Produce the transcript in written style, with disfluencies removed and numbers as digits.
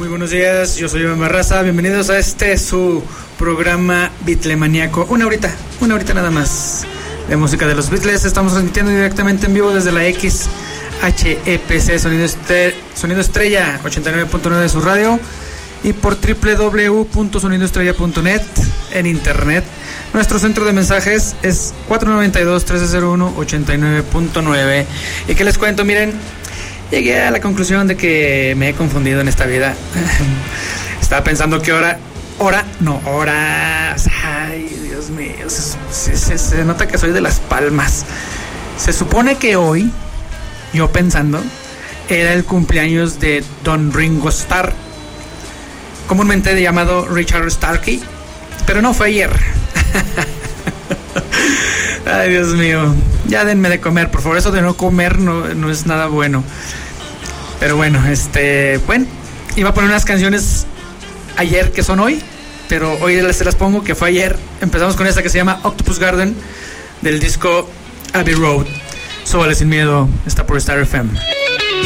Muy buenos días, yo soy Iván Barraza, bienvenidos a su programa Beatlemaniaco. Una horita nada más de música de los Beatles. Estamos transmitiendo directamente en vivo desde la XHEPC Sonido Estrella 89.9 de su radio y por www.sonidoestrella.net en internet. Nuestro centro de mensajes es 492-1301-89.9. ¿Y qué les cuento? Miren, llegué a la conclusión de que me he confundido en esta vida. Estaba pensando que horas. Ay, Dios mío, se nota que soy de Las Palmas. Se supone que hoy, yo pensando, era el cumpleaños de Don Ringo Starr, comúnmente llamado Richard Starkey, pero no, fue ayer. Ay, Dios mío, ya denme de comer, por favor. Eso de no comer no es nada bueno. Pero bueno, iba a poner unas canciones ayer que son hoy, pero hoy se las pongo que fue ayer. Empezamos con esta que se llama Octopus Garden del disco Abbey Road. Súbale sin miedo, está por Star FM.